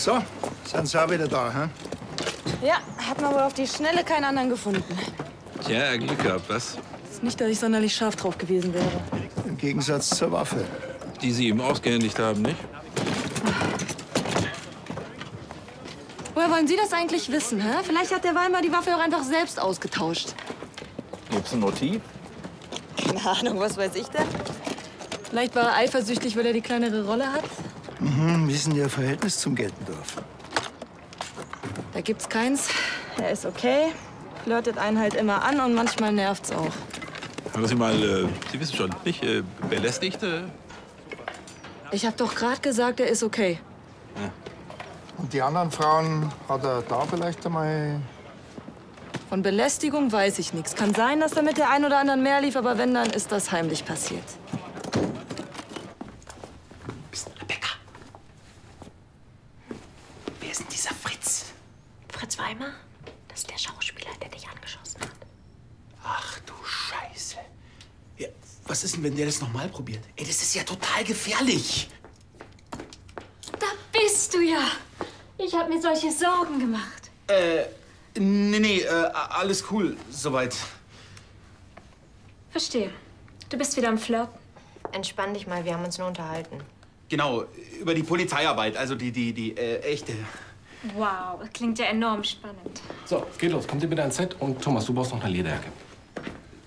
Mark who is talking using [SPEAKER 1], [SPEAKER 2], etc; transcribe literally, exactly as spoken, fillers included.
[SPEAKER 1] So, sind Sie auch wieder da, hä?
[SPEAKER 2] Ja, hat man wohl auf die Schnelle keinen anderen gefunden.
[SPEAKER 3] Tja, Glück gehabt, was?
[SPEAKER 2] Ist nicht, dass ich sonderlich scharf drauf gewesen wäre.
[SPEAKER 1] Im Gegensatz zur Waffe.
[SPEAKER 3] Die Sie ihm ausgehändigt haben, nicht?
[SPEAKER 2] Woher wollen Sie das eigentlich wissen, hä? Vielleicht hat der Weimar die Waffe auch einfach selbst ausgetauscht.
[SPEAKER 3] Gibt's ein Motiv?
[SPEAKER 2] Keine Ahnung, was weiß ich denn? Vielleicht war er eifersüchtig, weil er die kleinere Rolle hat?
[SPEAKER 1] Mhm, wie ist denn Ihr Verhältnis zum Geltendorf?
[SPEAKER 2] Da gibt's keins. Er ist okay, flirtet einen halt immer an und manchmal nervt's auch.
[SPEAKER 3] Haben Sie mal, äh, Sie wissen schon, nicht äh, belästigt? Äh?
[SPEAKER 2] Ich hab doch gerade gesagt, er ist okay.
[SPEAKER 3] Ja.
[SPEAKER 1] Und die anderen Frauen, hat er da vielleicht einmal...
[SPEAKER 2] Von Belästigung weiß ich nichts. Kann sein, dass er mit der einen oder anderen mehr lief, aber wenn, dann ist das heimlich passiert.
[SPEAKER 4] Psst, Rebecca. Wer ist denn dieser Fritz?
[SPEAKER 5] Fritz Weimar? Das ist der Schauspieler, der dich angeschossen hat.
[SPEAKER 4] Ach du Scheiße. Ja, was ist denn, wenn der das nochmal probiert? Ey, das ist ja total gefährlich.
[SPEAKER 5] Da bist du ja. Ich habe mir solche Sorgen gemacht.
[SPEAKER 4] Äh, nee, nee, äh, alles cool, soweit.
[SPEAKER 5] Verstehe. Du bist wieder am Flirten.
[SPEAKER 6] Entspann dich mal, wir haben uns nur unterhalten.
[SPEAKER 4] Genau, über die Polizeiarbeit, also die, die, die, äh, echte.
[SPEAKER 5] Wow, das klingt ja enorm spannend.
[SPEAKER 7] So, geht los. Kommt ihr bitte ans Set und Thomas, du brauchst noch eine Lederjacke.